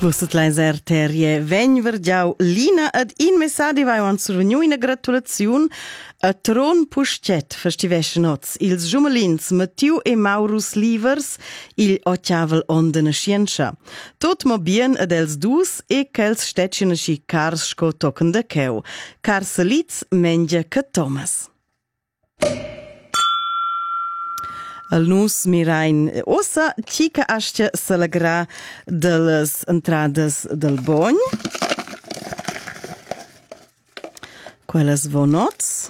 Vusset leis RTR vegn vergiau Lina ad in messadi vai an survegnu ina gratulaziun a Tron Puschet festiveschen oz ils giumelins Mattiu e Maurus Livers il otjavel on de nascienza. Tot mo bien ad els dus e ch'els stetschen aschi cars sco tocken de cheu. Car salitz mengia che Thomas. Al nus mirain ossa chica astia salagra delas entradas del bogn. Quellas vonots.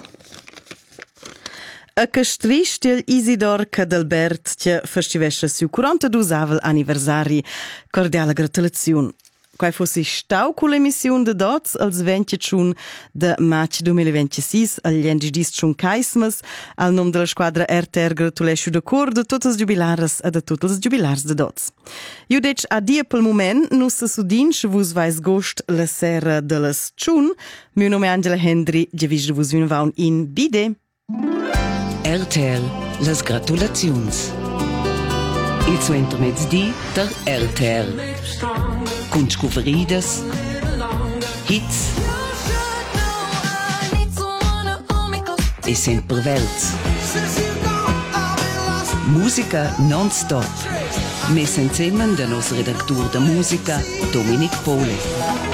A castrist il Isidor Cadalbert che festivescha siu 42 avel anniversari. Cordiala gratulaziun. Quai fossi stau cu l'emissiun de dots als 20 de maig 2026 al lendis tschun caismas al nom de la squadra RTR gratulesciu de cor de totes jubilares e de totes jubilars de dots. Iu dec a dia pel moment nus se sudin che vus vais gost la sera de las tschun. Miu nome Angela Hendry, gevis de vus vinvaun in bide. RTL, las gratulaziuns. Il suo intermezdi der RTL. Con scuveridas, hits e sempre velts. Musica non-stop. Messa insieme da nostra redactur da musica Dominic Pole.